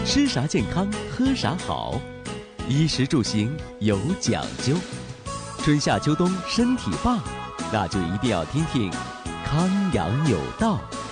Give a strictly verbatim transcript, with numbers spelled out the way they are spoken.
吃啥健康，喝啥好，衣食住行有讲究。春夏秋冬身体棒，那就一定要听听康养有道。